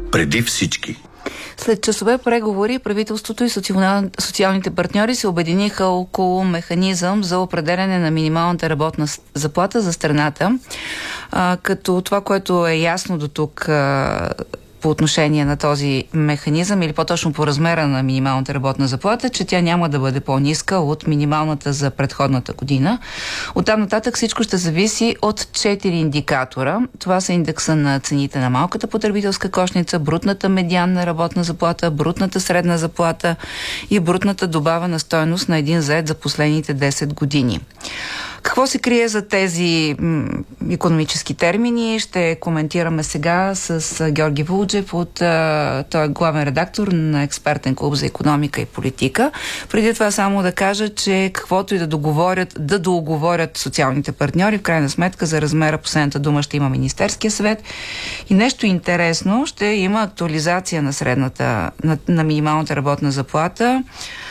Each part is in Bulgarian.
преди всички. След часове преговори, правителството и социалните партньори се обединиха около механизъм за определяне на минималната работна заплата за страната. Като това, което е ясно до тук по отношение на този механизъм, или по-точно по размера на минималната работна заплата, че тя няма да бъде по-ниска от минималната за предходната година. Оттам нататък всичко ще зависи от 4 индикатора. Това са индекса на цените на малката потребителска кошница, брутната медианна работна заплата, брутната средна заплата и брутната добавена стойност на един зает за последните 10 години. Какво се крие за тези икономически термини? Ще коментираме сега с Георги Вулджев, той е главен редактор на експертен клуб за икономика и политика. Преди това само да кажа, че каквото и да договорят социалните партньори, в крайна сметка за размера последната дума ще има Министерския съвет. И нещо интересно, ще има актуализация на средната, на минималната работна заплата.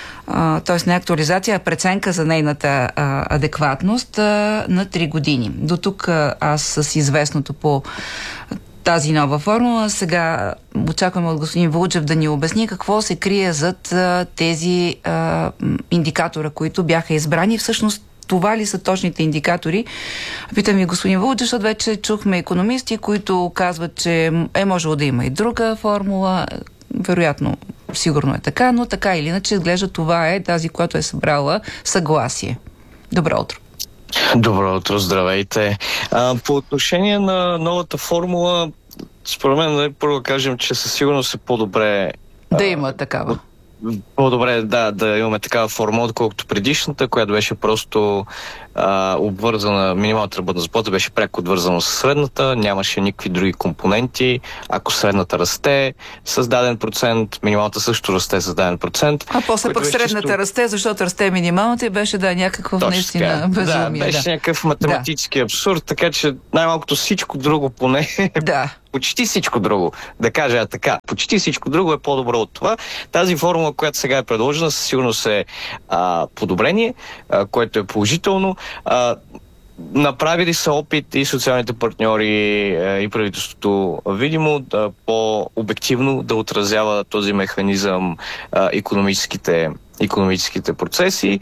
Т.е. не актуализация, а преценка за нейната адекватност на 3 години. До тук аз с известното по тази нова формула. Сега очакваме от господин Вулджев да ни обясни какво се крие зад тези индикатора, които бяха избрани. Всъщност това ли са точните индикатори? Питам ви, господин Вулджев, защото вече чухме икономисти, които казват, че можело да има и друга формула. Вероятно, сигурно е така, но така или иначе изглежда това е тази, която е събрала съгласие. Добро утро. Добро утро, здравейте. По отношение на новата формула, според мен първо да кажем, че със сигурност е по-добре да има такава. По-добре да имаме такава форма, отколкото предишната, която беше просто обвързана, минималната работна заплата беше пряко обвързана с средната, нямаше никакви други компоненти. Ако средната расте с даден процент, минималната също расте с даден процент. А после пък средната расте, защото расте минималната и беше някаква наистина безумие. Беше някакъв математически абсурд, така че най-малкото всичко друго поне... Почти всичко друго, да кажа така, почти всичко друго е по-добро от това. Тази формула, която сега е предложена, със сигурност е подобрение, което е положително. Направили са опит и социалните партньори и правителството видимо по-обективно да отразява този механизъм икономическите процеси.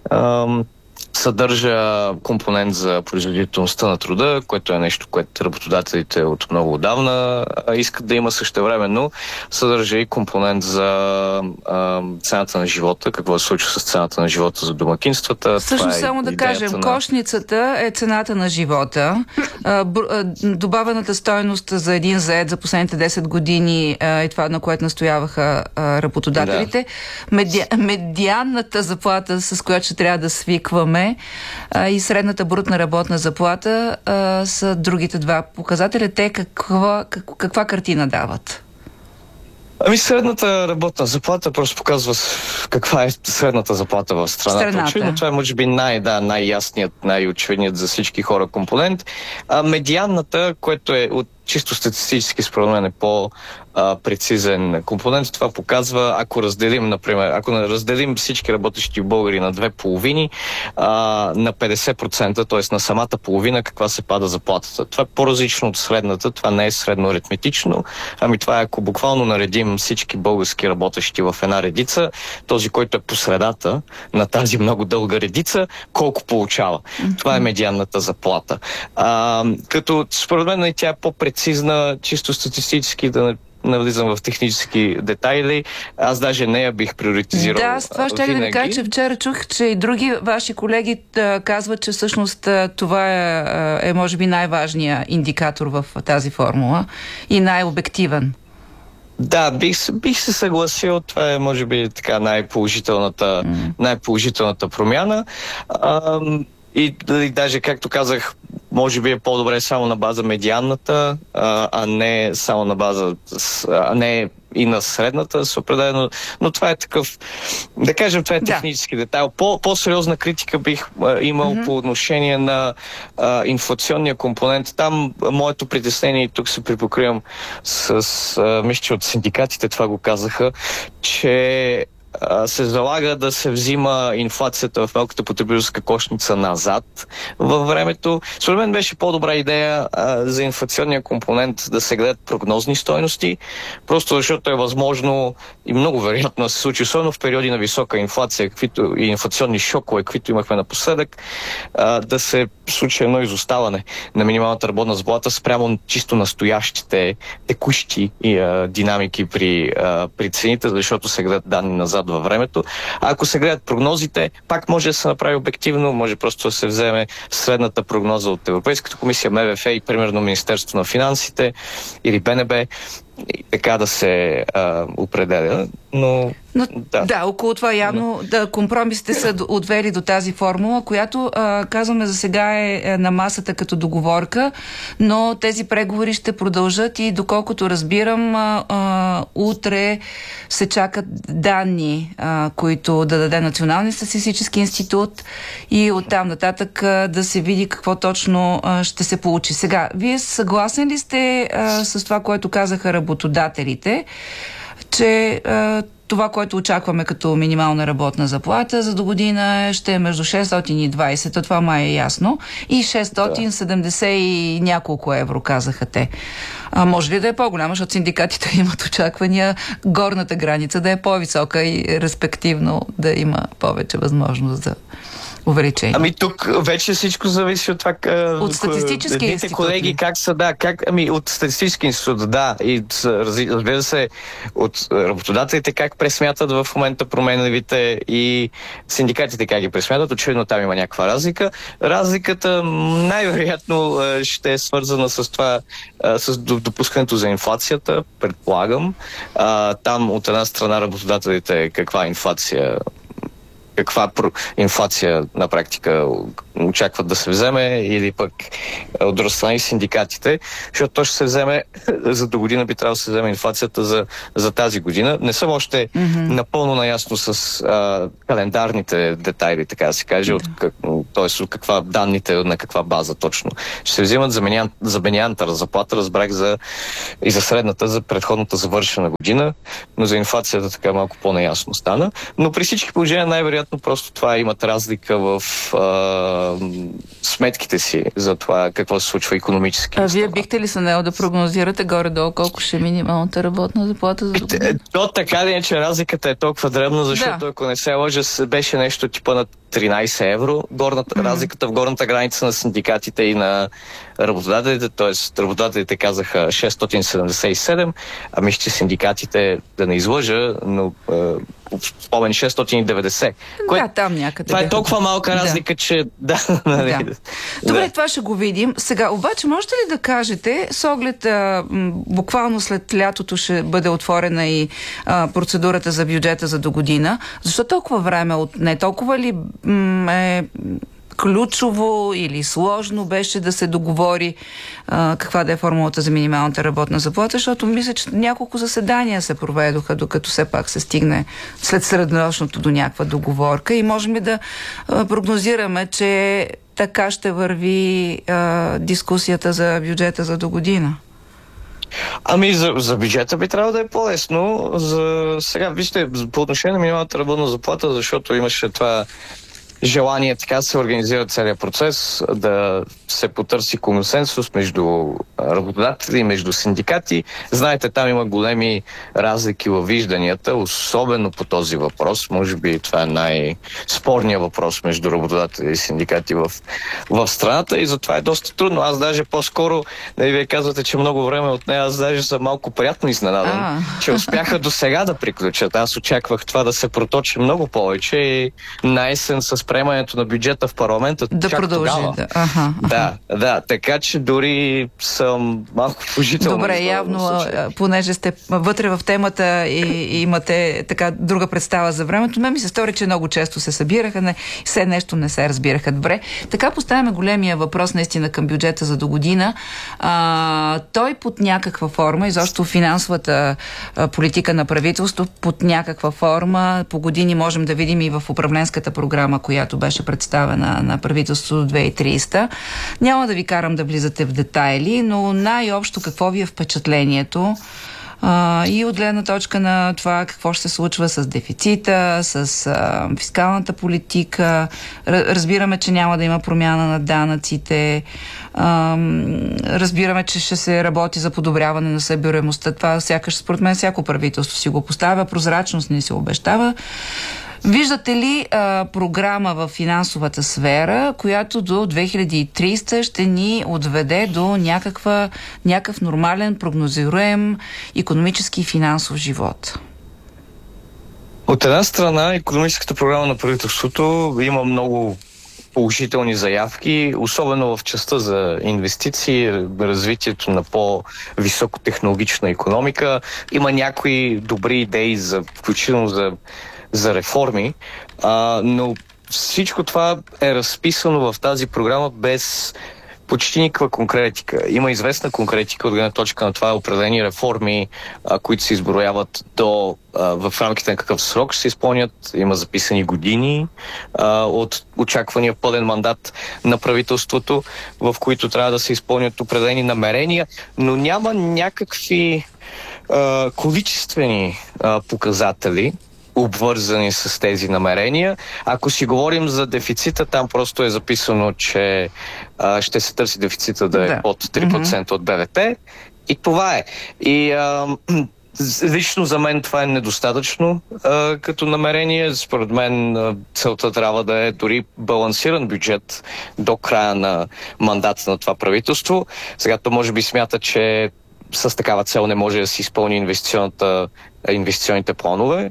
Съдържа компонент за производителността на труда, което е нещо, което работодателите от много отдавна искат да има същевременно. Съдържа и компонент за цената на живота, какво се случва с цената на живота за домакинствата. Всъщност само да кажем, кошницата е цената на живота. Добавената стойност за един зает за последните 10 години е това, на което настояваха работодателите. Медианната заплата, с която ще трябва да свикваме, и средната брутна работна заплата са другите два показателя. Те каква картина дават? Средната работна заплата просто показва каква е средната заплата в страната. Очевидно, това е може би най-ясният, най-очевидният за всички хора компонент. Медианната, което е от чисто статистически според мен е по-прецизен компонент. Това показва, ако разделим всички работещи българи на две половини, на 50%, т.е. на самата половина, каква се пада заплатата. Това е по-различно от средната, това не е средно аритметично, това е ако буквално наредим всички български работещи в една редица, този, който е по средата на тази много дълга редица, колко получава. Това е медианната заплата. Като според мен тя е по-прецизна, чисто статистически, да не навлизам в технически детайли. Аз даже нея бих приоритизирал. Да, с това ще да кажа, че вчера чух, че и други ваши колеги казват, че всъщност това е може би най-важният индикатор в тази формула и най-обективен. Да, бих се съгласил. Това е, може би, така най-положителната промяна. И даже, както казах, може би е по-добре само на база медианната, а не само на база, не и на средната с определено, но това е такъв, да кажем, това е технически детайл. По-сериозна критика бих имал по отношение на инфлационния компонент. Там моето притеснение, и тук се припокривам мисля, че от синдикатите това го казаха, че се залага да се взима инфлацията в малката потребителска кошница назад във времето. Според мен беше по-добра идея за инфлационния компонент да се гледат прогнозни стойности, просто защото е възможно и много вероятно да се случи, особено в периоди на висока инфлация, каквито и инфлационни шокове, каквито имахме напоследък, да се случи едно изоставане на минималната работна заплата спрямо чисто настоящите текущи динамики при цените, защото се гледат данни назад във времето. А ако се гледат прогнозите, пак може да се направи обективно, може просто да се вземе средната прогноза от Европейската комисия, МВФ и примерно Министерство на финансите или БНБ, и така да се определя. Но да, около това явно компромисите са отвели до тази формула, която казваме за сега е на масата като договорка, но тези преговори ще продължат и доколкото разбирам, утре се чакат данни, които да даде Националния статистически институт и оттам нататък да се види какво точно ще се получи. Сега, вие съгласен ли сте с това, което казаха работодателите, че това, което очакваме като минимална работна заплата за до година ще е между 620, това май е ясно, и 670 и няколко евро, казаха те. Може ли да е по-голяма, защото синдикатите имат очаквания горната граница да е по-висока и респективно да има повече възможност за увеличение? Тук вече всичко зависи от това. От статистически институт. Колеги, как са, от статистически институт, да. И разбира се, от работодателите как пресмятат в момента променливите и синдикатите как ги пресмятат. Очевидно там има някаква разлика. Разликата най-вероятно ще е свързана с това, с допускането за инфлацията, предполагам. Там от една страна работодателите каква инфлация на практика очакват да се вземе, или пък от друга страна и синдикатите, защото то ще се вземе за до година, би трябвало да се вземе инфлацията за тази година. Не съм още напълно наясно с календарните детайли, така да се каже, т.е. от каква данните, на каква база точно ще се взимат за менянта заплата, разбрах и за средната, за предходната завършена година, но за инфлацията така малко по-наясно стана. Но при всички положения най-вероятно просто това имат разлика в сметките си за това какво се случва икономически. Вие бихте ли се наел да прогнозирате горе-долу колко ще е минималната работна заплата за година? То така ли е, че разликата е толкова дребна, защото ако не се лъжа, беше нещо типа на 13 евро. Разликата в горната граница на синдикатите и на работодателите, т.е. работодателите казаха 677, а мисля, че синдикатите, да не излъжа, но спомен 690. Там някъде. Това е толкова малка разлика, че Добре, това ще го видим. Сега, обаче, можете ли да кажете, с оглед буквално след лятото ще бъде отворена и процедурата за бюджета за до година, защо толкова време не толкова ли е ключово или сложно беше да се договори каква да е формулата за минималната работна заплата, защото мисля, че няколко заседания се проведоха, докато все пак се стигне след средносрочното до някаква договорка и можем ли да прогнозираме, че така ще върви дискусията за бюджета за до година? За бюджета би трябвало да е по-лесно. Сега, вижте, по отношение на минималната работна заплата, защото имаше това желание така да се организира целият процес, да се потърси консенсус между работодатели и между синдикати. Знаете, там има големи разлики във вижданията, особено по този въпрос. Може би това е най-спорният въпрос между работодатели и синдикати в страната и затова е доста трудно. Аз даже по-скоро, вие казвате, че много време от нея, аз даже съм малко приятно изненадан, че успяха до сега да приключат. Аз очаквах това да се проточи много повече и на есен с приемането на бюджета в парламента да продължи. Да, така че дори съм малко положително. Добре, явно, понеже сте вътре в темата и имате така друга представа за времето, ми се стори, че много често се събираха, все нещо не се разбираха добре. Така поставяме големия въпрос наистина към бюджета за до година. Той под някаква форма, изобщо финансовата политика на правителство под някаква форма, по години можем да видим и в управленската програма, която беше представена на правителството 2030. Няма да ви карам да влизате в детайли, но най-общо какво ви е впечатлението И от гледна точка на това какво ще се случва с дефицита, с фискалната политика. Разбираме, че няма да има промяна на данъците. Разбираме, че ще се работи за подобряване на събираемостта. Това сякаш, според мен, всяко правителство си го поставя. Прозрачност не се обещава. Виждате ли програма в финансовата сфера, която до 2300 ще ни отведе до някакъв нормален, прогнозируем икономически и финансов живот? От една страна, икономическата програма на правителството има много положителни заявки, особено в частта за инвестиции, развитието на по-високотехнологична икономика. Има някои добри идеи, включително за реформи, но всичко това е разписано в тази програма без почти никаква конкретика. Има известна конкретика от гледна точка на това определени реформи, които се изброяват в рамките на какъв срок ще се изпълнят. Има записани години от очаквания пълен мандат на правителството, в които трябва да се изпълнят определени намерения, но няма някакви количествени показатели, обвързани с тези намерения. Ако си говорим за дефицита, там просто е записано, че ще се търси дефицита да е под 3% от БВП. И това е. И лично за мен това е недостатъчно като намерение. Според мен целта трябва да е дори балансиран бюджет до края на мандата на това правителство. Сега то може би смята, че с такава цел не може да се изпълни инвестиционните планове.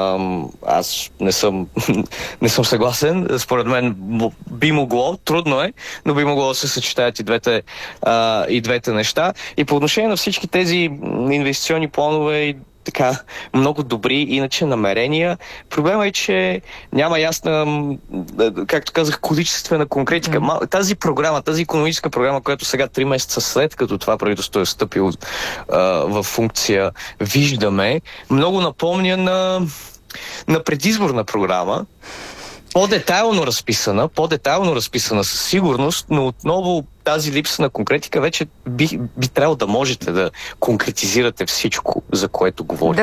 Аз не съм съгласен. Според мен би могло, трудно е, но би могло да се съчетаят и двете неща. И по отношение на всички тези инвестиционни планове и така много добри иначе намерения, проблема е, че няма ясна, както казах, количествена конкретика. Тази програма, тази икономическа програма, която сега 3 месеца след като това правителство е встъпило в функция, виждаме, много напомня на предизборна програма, по-детайлно разписана със сигурност, но отново тази липса на конкретика вече би трябвало да можете да конкретизирате всичко, за което говорите.